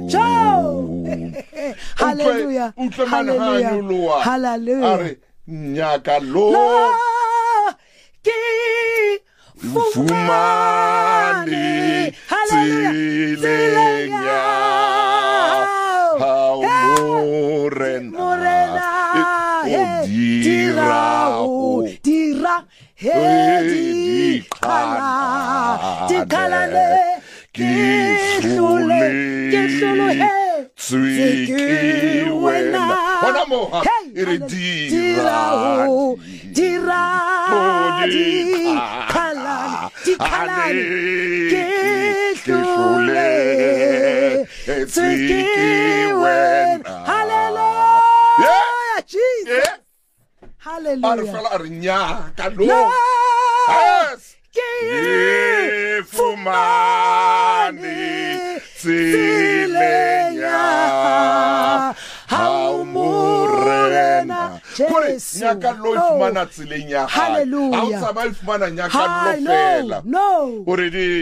Hallelujah. Hallelujah. Hallelujah. Nyaka lo ki fumani tsilenya ha morena dira he dikhala le kihlule he tswiki wena bona moha ire dira dikhala kihlule tswiki wena. Hallelujah, Jesus. Hallelujah. Arfala nyaka lo yes fumani tsilenya ha morena kore nyaka lo fumana tsilenya ha o tsama ifumana nyaka lo fela no already